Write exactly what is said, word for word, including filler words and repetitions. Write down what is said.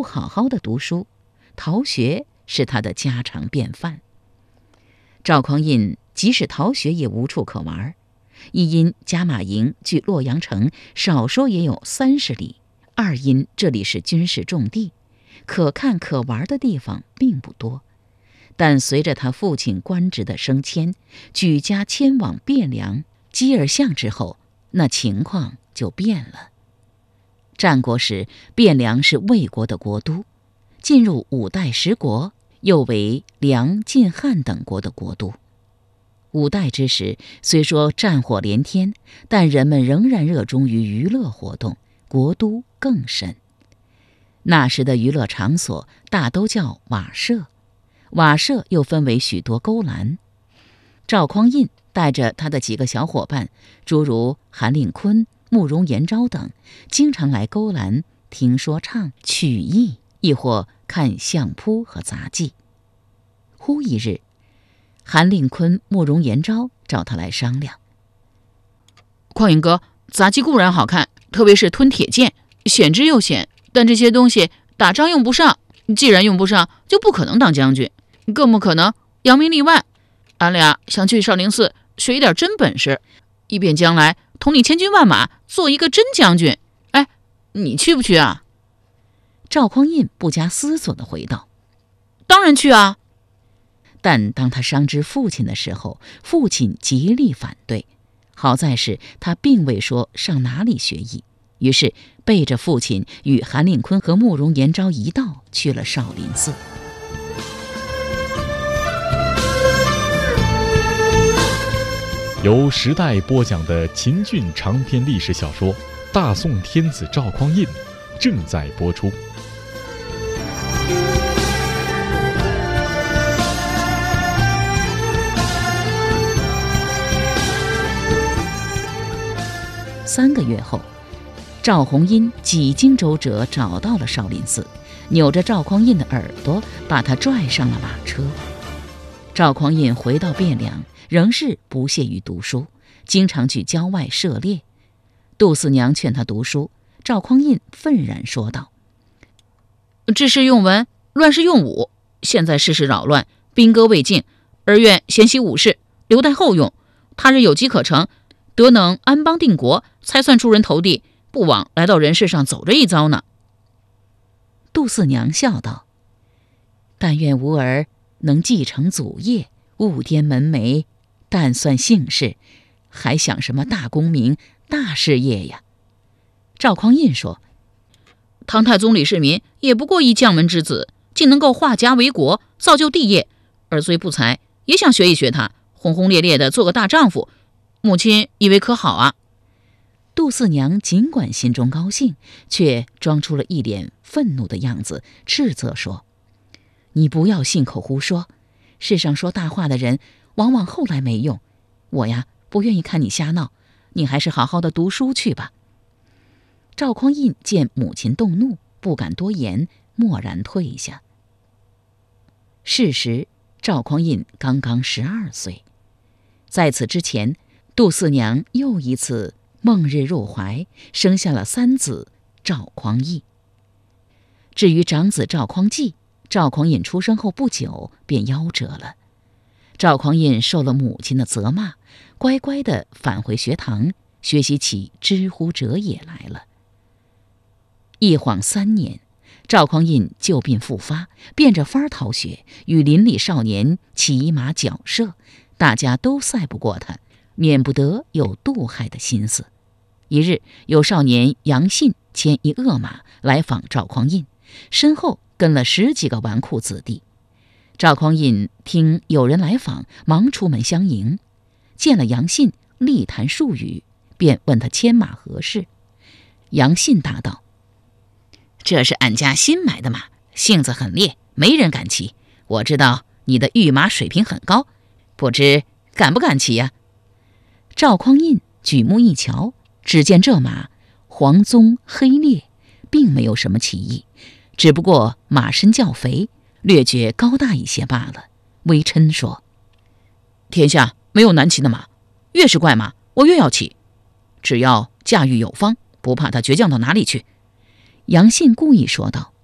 好好的读书，逃学是他的家常便饭。赵匡胤即使逃学也无处可玩，一因加马营距洛阳城少说也有三十里，二因这里是军事重地，可看可玩的地方并不多。但随着他父亲官职的升迁，举家迁往汴梁、基尔巷之后，那情况就变了。战国时，汴梁是魏国的国都，进入五代十国，又为梁、晋、汉等国的国都。五代之时，虽说战火连天，但人们仍然热衷于娱乐活动，国都更甚。那时的娱乐场所大都叫瓦舍，瓦舍又分为许多勾栏。赵匡胤带着他的几个小伙伴，诸如韩令坤、慕容延昭等，经常来勾栏听说唱、曲艺，亦或看相扑和杂技。忽一日，韩令坤、慕容延昭找他来商量： 匡胤哥，杂技固然好看，特别是吞铁剑，险之又险，但这些东西打仗用不上，既然用不上，就不可能当将军，更不可能扬名立万。俺俩想去少林寺学一点真本事，以便将来统领千军万马，做一个真将军。哎，你去不去啊？ 赵匡胤不加思索地回道： 当然去啊。 但当他商知父亲的时候，父亲极力反对。好在是他并未说上哪里学艺，于是背着父亲与韩令坤和慕容延昭一道去了少林寺。 由时代播讲的秦俊长篇历史小说《大宋天子赵匡胤》正在播出。 三个月后，赵弘殷几经周折找到了少林寺，扭着赵匡胤的耳朵，把他拽上了马车。赵匡胤回到汴梁，仍是不屑于读书，经常去郊外涉猎。杜四娘劝他读书，赵匡胤愤然说道： 治世用文，乱世用武，现在世事扰乱，兵戈未尽，而愿贤习武士，留待后用，他日有机可乘，得能安邦定国，才算出人头地，不枉来到人世上走这一遭呢。 杜四娘笑道：但愿吾儿能继承祖业，勿颠门楣，但算姓氏，还想什么大功名、大事业呀？赵匡胤说： 唐太宗李世民也不过一将门之子，竟能够化家为国，造就帝业，儿虽不才，也想学一学他，轰轰烈烈的做个大丈夫，母亲以为可好啊？ 杜四娘尽管心中高兴，却装出了一脸愤怒的样子，斥责说：你不要信口胡说，世上说大话的人往往后来没用，我呀不愿意看你瞎闹，你还是好好的读书去吧。赵匡胤见母亲动怒，不敢多言，默然退下。是时赵匡胤刚刚十二岁，在此之前，杜四娘又一次梦日入怀，生下了三子赵匡义。至于长子赵匡济，赵匡胤出生后不久便夭折了。赵匡胤受了母亲的责骂，乖乖地返回学堂，学习起知乎者也来了。一晃三年，赵匡胤旧病复发，变着法儿逃学，与邻里少年骑马角射，大家都赛不过他，免不得有妒害的心思。一日，有少年杨信牵一恶马来访赵匡胤，身后跟了十几个纨绔子弟。赵匡胤听有人来访，忙出门相迎，见了杨信，立谈数语，便问他牵马何事。杨信答道：这是俺家新买的马，性子很烈，没人敢骑。我知道你的御马水平很高，不知敢不敢骑呀？赵匡胤举目一瞧，只见这马黄棕黑烈，并没有什么奇异，只不过马身较肥，略觉高大一些罢了。微嗔说：天下没有难骑的马，越是怪马我越要骑，只要驾驭有方，不怕他倔强到哪里去。杨信故意说道：